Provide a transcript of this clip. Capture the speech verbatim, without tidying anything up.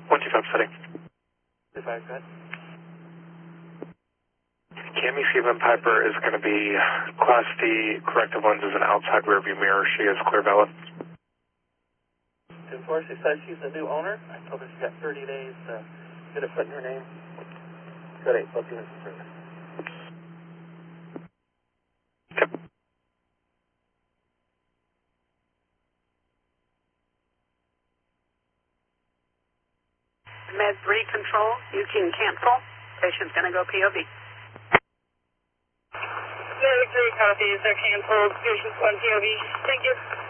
one two five setting. two five, go ahead. Cami Steven Piper is going to be Class D, corrective lenses and outside rearview mirror. She is clear valid. two four, she says she's the new owner. I told her she's got thirty days to get a foot in her name. Good eight, both units approved. Yep. Med three control, you can cancel. Patient's going to go P O V. Med three copies, they're canceled. Patient's one P O V. Thank you.